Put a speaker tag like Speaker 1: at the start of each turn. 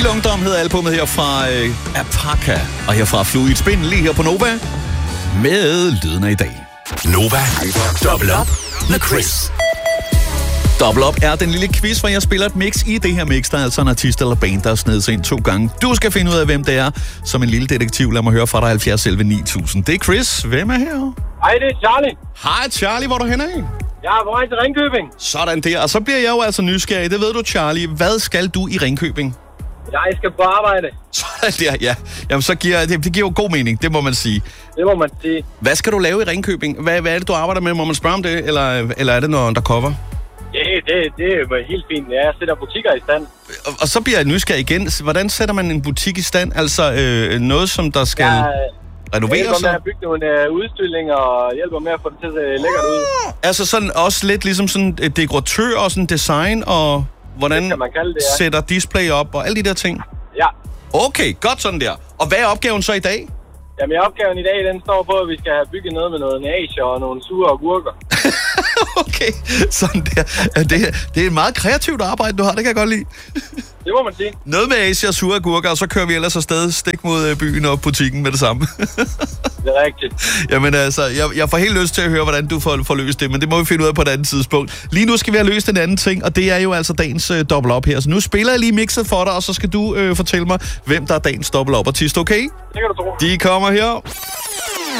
Speaker 1: Vild Ungdom hedder albumet her fra Apaka, og her fra Fluid Spin, lige her på Nova, med lyden af i dag.
Speaker 2: Nova, Double Up med Chris.
Speaker 1: Double Up er den lille quiz, hvor jeg spiller et mix i det her mix. Der er altså en artist eller band, der er snedet sig ind 2 gange. Du skal finde ud af, hvem det er. Som en lille detektiv, lad mig høre fra dig 70 11 9000. Det er Chris. Hvem er her?
Speaker 3: Hej, det er Charlie.
Speaker 1: Hej Charlie, hvor er du henne af?
Speaker 3: Jeg er på vej til Ringkøbing.
Speaker 1: Sådan der. Og så bliver jeg jo altså nysgerrig. Det ved du, Charlie. Hvad skal du i Ringkøbing?
Speaker 3: Jeg skal på arbejde.
Speaker 1: Sådan der, ja. Jamen, så det giver jo god mening, det må man sige.
Speaker 3: Det må man sige.
Speaker 1: Hvad skal du lave i Ringkøbing? Hvad er det, du arbejder med? Må man spørge om det, eller er det noget undercover?
Speaker 3: Ja, det er helt fint. Jeg sætter butikker i stand.
Speaker 1: Og så bliver jeg nysgerrig igen. Hvordan sætter man en butik i stand? Altså noget, som der skal renoveres?
Speaker 3: Jeg hjælper med at bygge nogle udstillinger og hjælper med at få det til at se lækkert ud.
Speaker 1: Altså sådan også lidt ligesom sådan dekoratør og sådan design og hvordan
Speaker 3: man kalde det,
Speaker 1: sætter display op og alle de der ting?
Speaker 3: Ja.
Speaker 1: Okay, godt sådan der. Og hvad er opgaven så i dag?
Speaker 3: Jamen, opgaven i dag, den står på, at vi skal have bygget noget med noget nage og nogle sure agurker.
Speaker 1: Okay, sådan der. Det er et meget kreativt arbejde, du har. Det kan jeg godt lide.
Speaker 3: Det må man sige.
Speaker 1: Noget med Asia og sure agurker, og så kører vi ellers afsted stik mod byen og butikken med det samme.
Speaker 3: Det er rigtigt.
Speaker 1: Jamen altså, jeg får helt lyst til at høre, hvordan du får løst det, men det må vi finde ud af på et andet tidspunkt. Lige nu skal vi have løst en anden ting, og det er jo altså dagens double up her. Så nu spiller jeg lige mixet for dig, og så skal du fortælle mig, hvem der er dagens double up artist, okay?
Speaker 3: Det kan du tro.
Speaker 1: De kommer her.